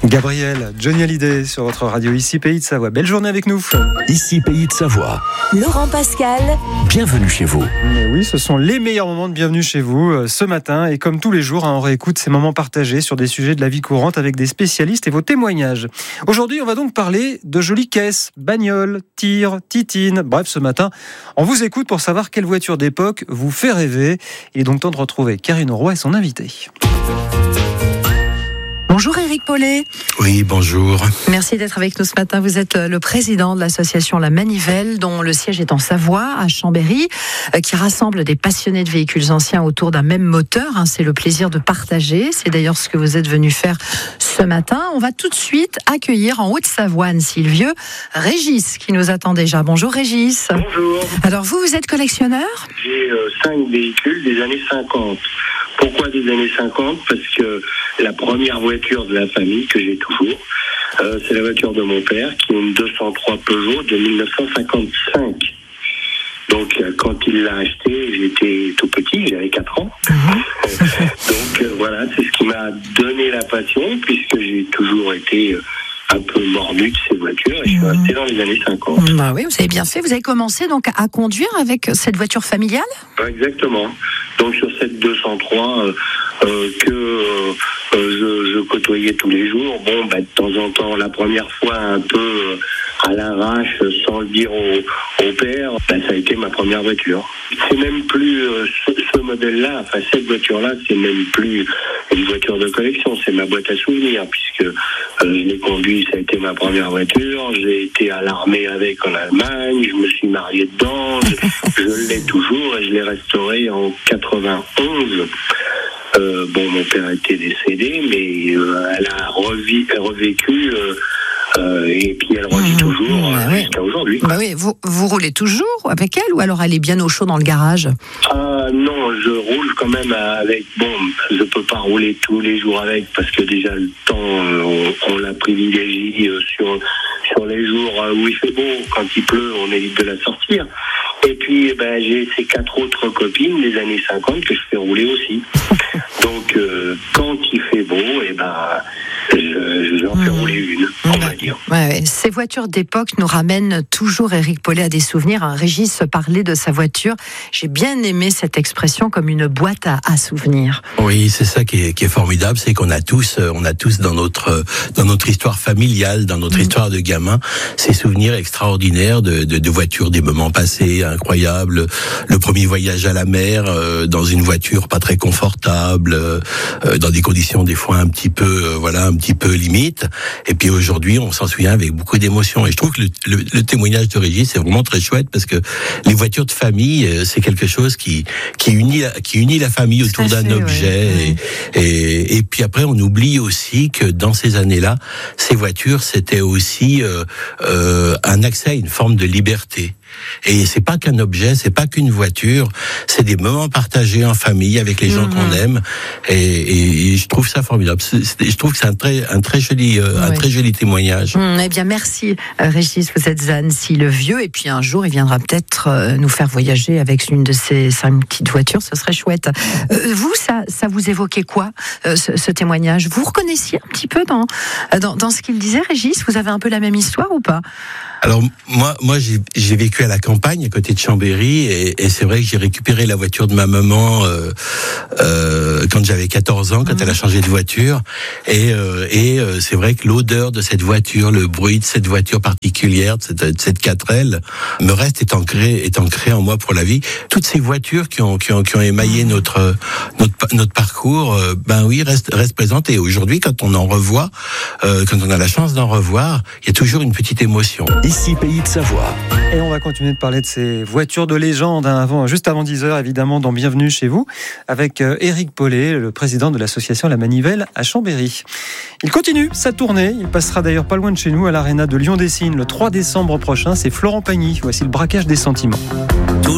Gabriel, Johnny Hallyday sur votre radio Ici Pays de Savoie. Belle journée avec nous. Ici Pays de Savoie. Laurent Pascal. Bienvenue chez vous. Mais oui, ce sont les meilleurs moments de bienvenue chez vous ce matin. Et comme tous les jours, on réécoute ces moments partagés sur des sujets de la vie courante avec des spécialistes et vos témoignages. Aujourd'hui, on va donc parler de jolies caisses, bagnoles, tirs, titines. Bref, ce matin, on vous écoute pour savoir quelle voiture d'époque vous fait rêver. Il est donc temps de retrouver Karine Roy et son invité. Bonjour Éric Paulet. Oui, bonjour. Merci d'être avec nous ce matin. Vous êtes le président de l'association La Manivelle, dont le siège est en Savoie, à Chambéry, qui rassemble des passionnés de véhicules anciens autour d'un même moteur. C'est le plaisir de partager. C'est d'ailleurs ce que vous êtes venu faire ce matin. On va tout de suite accueillir en Haute-Savoie, Anne-Sylvieux, Régis, qui nous attend déjà. Bonjour Régis. Bonjour. Alors vous êtes collectionneur ? J'ai 5 véhicules des années 50. Pourquoi des années 50 ? Parce que la première voiture de la famille que j'ai toujours, c'est la voiture de mon père, qui est une 203 Peugeot de 1955. Donc, quand il l'a acheté, j'étais tout petit, j'avais 4 ans. Donc, voilà, c'est ce qui m'a donné la passion, puisque j'ai toujours été un peu mordu de ces voitures, et je suis resté dans les années 50. Bah oui, vous avez bien fait. Vous avez commencé donc à conduire avec cette voiture familiale ? Exactement. Donc sur cette 203 que je côtoyais tous les jours, de temps en temps, la première fois un peu à l'arrache, sans le dire au père, ça a été ma première voiture. C'est même plus ce modèle-là, cette voiture-là, c'est même plus une voiture de collection, c'est ma boîte à souvenirs, puisque je l'ai conduit, ça a été ma première voiture, j'ai été à l'armée avec en Allemagne, je me suis marié dedans, je l'ai toujours et je l'ai restaurée en 91. Mon père était décédé, mais elle a revécu et puis elle revit toujours jusqu'à aujourd'hui. Bah oui, vous roulez toujours avec elle ou alors elle est bien au chaud dans le garage ? Non, je roule quand même avec. Je peux pas rouler tous les jours avec parce que déjà le temps, on la privilégie sur les jours où il fait beau. Quand il pleut, on évite de la sortir. Et puis, j'ai ces 4 autres copines des années 50 que je fais rouler aussi. Donc, quand il fait beau, j'en fais rouler une, on va dire. Ouais. Ces voitures d'époque nous ramènent toujours, Éric Paulet, à des souvenirs. Régis parlait de sa voiture. J'ai bien aimé cette expression comme une boîte à souvenirs. Oui, c'est ça qui est formidable, c'est qu'on a tous dans notre histoire familiale, dans notre histoire de gamin, ces souvenirs extraordinaires de voitures, des moments passés incroyables, le premier voyage à la mer dans une voiture pas très confortable, dans des conditions des fois un petit peu limite. Et puis aujourd'hui, on s'en souvient avec beaucoup d'émotion. Et je trouve que le témoignage de Régis c'est vraiment très chouette parce que les voitures de famille, c'est quelque chose qui unit la famille autour d'un objet. Et puis après, on oublie aussi que dans ces années-là, ces voitures, c'était aussi un accès à une forme de liberté. Et c'est pas qu'un objet, c'est pas qu'une voiture, c'est des moments partagés en famille avec les gens qu'on aime. Et je trouve ça formidable. Je trouve que c'est un très joli témoignage. Eh bien, merci Régis, vous êtes Anne-Sylvieux. Et puis un jour, il viendra peut-être nous faire voyager avec une de ces 5 petites voitures. Ce serait chouette. Vous, ça vous évoquait quoi, ce témoignage ? Vous reconnaissiez un petit peu dans ce qu'il disait, Régis ? Vous avez un peu la même histoire ou pas ? Alors moi j'ai vécu à la campagne à côté de Chambéry et c'est vrai que j'ai récupéré la voiture de ma maman quand j'avais 14 ans, quand elle a changé de voiture et c'est vrai que l'odeur de cette voiture, le bruit de cette voiture particulière, de cette 4L me reste est ancré en moi pour la vie. Toutes ces voitures qui ont émaillé notre parcours, restent présentes et aujourd'hui quand on en revoit, quand on a la chance d'en revoir, il y a toujours une petite émotion. Ici Pays de Savoie. Et on va continuer de parler de ces voitures de légende juste avant 10h évidemment dans Bienvenue chez vous avec Éric Paulet, le président de l'association La Manivelle à Chambéry. Il continue sa tournée, il passera d'ailleurs pas loin de chez nous à l'Arena de Lyon-Dessines le 3 décembre prochain, c'est Florent Pagny, voici le braquage des sentiments.